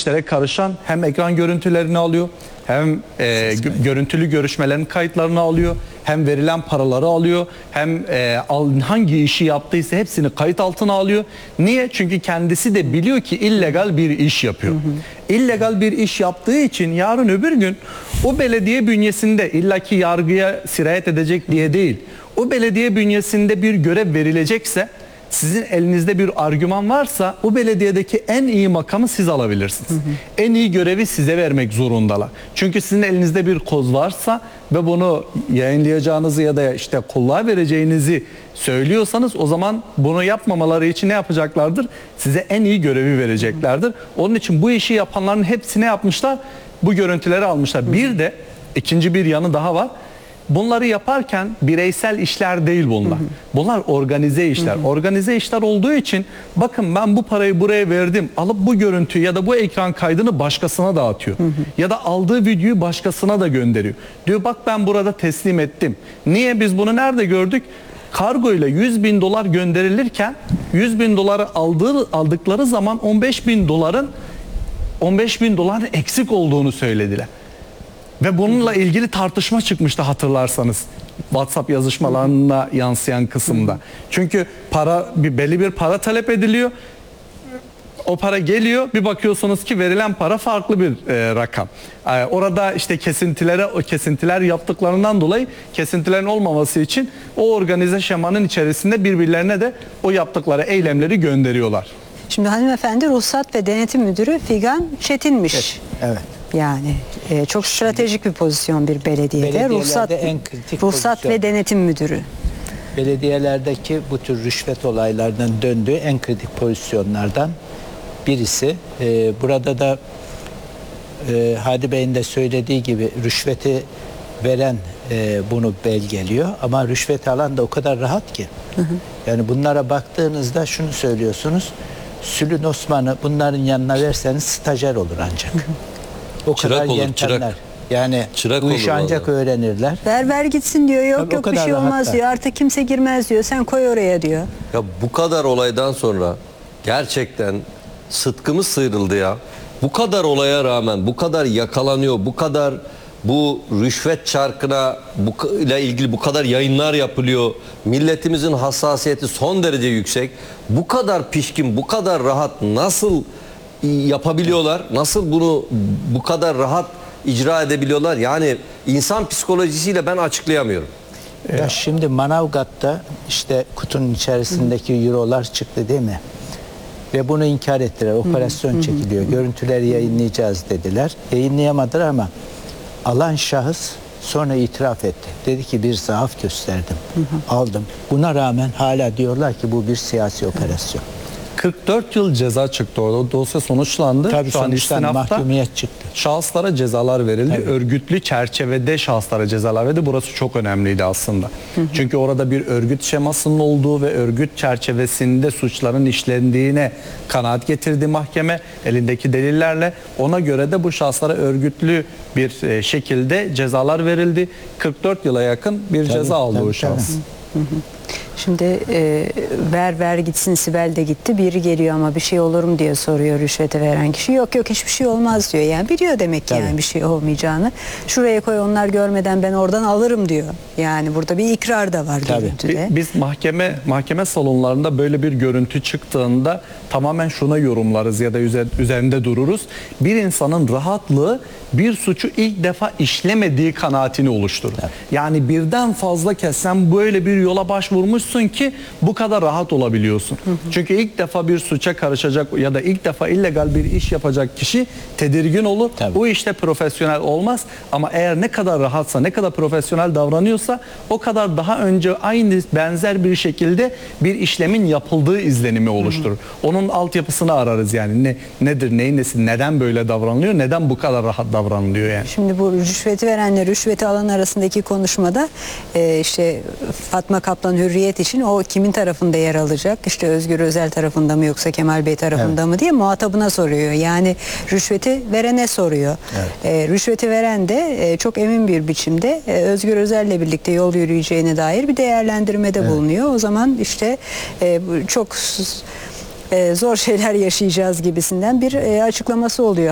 işlere karışan hem ekran görüntülerini alıyor, hem görüntülü görüşmelerin kayıtlarını alıyor, hem verilen paraları alıyor, hem hangi işi yaptıysa hepsini kayıt altına alıyor. Niye? Çünkü kendisi de biliyor ki illegal bir iş yapıyor. İllegal bir iş yaptığı için yarın öbür gün o belediye bünyesinde illaki yargıya sirayet edecek diye değil, o belediye bünyesinde bir görev verilecekse, sizin elinizde bir argüman varsa o belediyedeki en iyi makamı siz alabilirsiniz. En iyi görevi size vermek zorundalar. Çünkü sizin elinizde bir koz varsa ve bunu yayınlayacağınızı ya da işte kulluğa vereceğinizi söylüyorsanız, o zaman bunu yapmamaları için ne yapacaklardır? Size en iyi görevi vereceklerdir. Onun için bu işi yapanların hepsine yapmışlar. Bu görüntüleri almışlar. Bir de ikinci bir yanı daha var. Bunları yaparken bireysel işler değil bunlar. Bunlar organize işler. Organize işler olduğu için bakın ben bu parayı buraya verdim. Alıp bu görüntüyü ya da bu ekran kaydını başkasına dağıtıyor. Ya da aldığı videoyu başkasına da gönderiyor. Diyor bak ben burada teslim ettim. Niye biz bunu nerede gördük? Kargo ile 100.000 dolar gönderilirken 100.000 doları aldıkları zaman 15.000 doların eksik olduğunu söylediler. Ve bununla ilgili tartışma çıkmıştı hatırlarsanız. WhatsApp yazışmalarına yansıyan kısımda. Çünkü belli bir para talep ediliyor. O para geliyor, bir bakıyorsunuz ki verilen para farklı bir rakam. Orada işte kesintiler yaptıklarından dolayı, kesintilerin olmaması için o organize şemanın içerisinde birbirlerine de o yaptıkları eylemleri gönderiyorlar. Şimdi hanımefendi Ruhsat ve Denetim Müdürü Figan Çetin'miş. Evet. Yani çok stratejik bir pozisyon bir belediyede. Ruhsat ve Denetim Müdürü. Belediyelerdeki bu tür rüşvet olaylarının döndüğü en kritik pozisyonlardan birisi. Burada da Hadi Bey'in de söylediği gibi rüşveti veren bunu belgeliyor. Ama rüşvet alan da o kadar rahat ki. Yani bunlara baktığınızda şunu söylüyorsunuz. Sülün Osman'ı bunların yanına verseniz stajyer olur ancak. O çırak kadar olur, yöntemler. çırak. Yani çırak bu işi ancak öğrenirler. Ver gitsin diyor. Yok Tabii yok bir şey olmaz rahatlar diyor. Artık kimse girmez diyor. Sen koy oraya diyor. Ya bu kadar olaydan sonra gerçekten sıtkımız sıyrıldı ya. Bu kadar olaya rağmen bu kadar yakalanıyor, bu kadar bu rüşvet çarkına ile ilgili bu kadar yayınlar yapılıyor. Milletimizin hassasiyeti son derece yüksek. Bu kadar pişkin, bu kadar rahat nasıl yapabiliyorlar? Nasıl bunu bu kadar rahat icra edebiliyorlar? Yani insan psikolojisiyle ben açıklayamıyorum. Ya şimdi Manavgat'ta işte kutunun içerisindeki eurolar çıktı değil mi? Ve bunu inkar ettiler. Operasyon çekiliyor. Görüntüleri yayınlayacağız dediler. Yayınlayamadılar ama alan şahıs sonra itiraf etti. Dedi ki bir zaaf gösterdim. Aldım. Buna rağmen hala diyorlar ki bu bir siyasi operasyon. 44 yıl ceza çıktı orada. Dosya sonuçlandı. Tabii şu an sonuçlandı. istinafta Mahkumiyet çıktı. şahıslara cezalar verildi. Tabii. Örgütlü çerçevede şahıslara cezalar verildi. Burası çok önemliydi aslında. Çünkü orada bir örgüt şemasının olduğu ve örgüt çerçevesinde suçların işlendiğine kanaat getirdi mahkeme elindeki delillerle. Ona göre de bu şahıslara örgütlü bir şekilde cezalar verildi. 44 yıla yakın bir ceza aldı o şahıs. Şimdi ver gitsin, Sibel de gitti. Biri geliyor ama bir şey olur mu diye soruyor rüşvete veren kişi. Yok hiçbir şey olmaz diyor. Yani biliyor demek ki yani bir şey olmayacağını. Şuraya koy onlar görmeden ben oradan alırım diyor. Yani burada bir ikrar da var görüntüde. Biz mahkeme salonlarında böyle bir görüntü çıktığında tamamen şuna yorumlarız ya da üzerinde dururuz. Bir insanın rahatlığı bir suçu ilk defa işlemediği kanaatini oluşturur. Evet. Yani birden fazla kez sen böyle bir yola başvurmuşsun ki bu kadar rahat olabiliyorsun. Çünkü ilk defa bir suça karışacak ya da ilk defa illegal bir iş yapacak kişi tedirgin olur. Tabii. Bu işte profesyonel olmaz ama eğer ne kadar rahatsa, ne kadar profesyonel davranıyorsa o kadar daha önce aynı benzer bir şekilde bir işlemin yapıldığı izlenimi oluşturur. Onun altyapısını ararız yani nedir, neyin nesi, neden böyle davranılıyor, neden bu kadar rahat davranılıyor yani. Şimdi bu rüşveti verenle rüşveti alan arasındaki konuşmada işte Fatma Kaplan Hürriyet için o kimin tarafında yer alacak? İşte Özgür Özel tarafında mı yoksa Kemal Bey tarafında mı diye muhatabına soruyor. Yani rüşveti verene soruyor. Rüşveti veren de çok emin bir biçimde Özgür Özel'le birlikte yol yürüyeceğine dair bir değerlendirmede bulunuyor. O zaman işte çok zor şeyler yaşayacağız gibisinden bir açıklaması oluyor.